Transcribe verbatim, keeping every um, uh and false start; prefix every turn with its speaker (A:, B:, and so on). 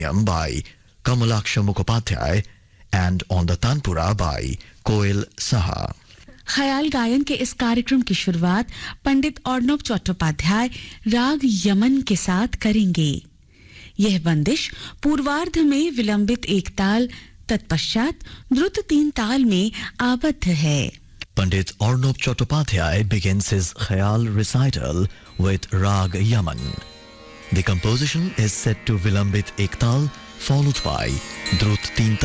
A: by Kamalaksha Mukhopadhyay and on the Tanpura by Koil Saha.
B: ख्याल गायन के इस कार्यक्रम की शुरुआत पंडित अर्णव चट्टोपाध्याय राग यमन के साथ करेंगे। यह बंदिश पूर्वार्ध में विलंबित एक ताल तत्पश्चात द्रुत तीन ताल में आबद्ध है।
A: Pandit Arnab Chattopadhyay begins his Khayal recital with Rag Yaman. The composition is set to Vilambit Ektal followed by Drut Teen